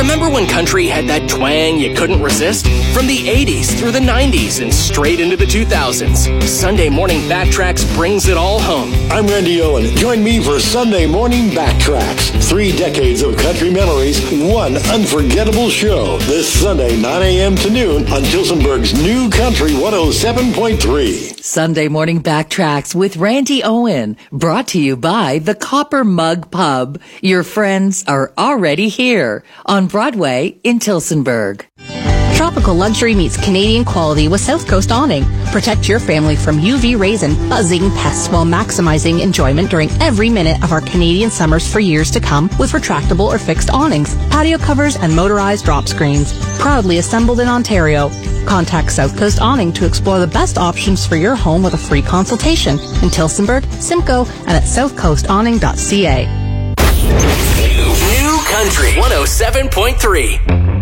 Remember when country had that twang you couldn't resist? From the 80s through the 90s and straight into the 2000s, Sunday Morning Backtracks brings it all home. I'm Randy Owen. Join me for Sunday Morning Backtracks. 3 decades of country memories, one unforgettable show. This Sunday, 9 a.m. to noon on Tilsonburg's New Country 107.3. Sunday Morning Backtracks with Randy Owen, brought to you by the Copper Mug Pub. Your friends are already here on Broadway in Tilsonburg. Tropical luxury meets Canadian quality with South Coast Awning. Protect your family from UV rays and buzzing pests while maximizing enjoyment during every minute of our Canadian summers for years to come with retractable or fixed awnings, patio covers, and motorized drop screens. Proudly assembled in Ontario. Contact South Coast Awning to explore the best options for your home with a free consultation in Tilsonburg, Simcoe, and at southcoastawning.ca. New Country 107.3.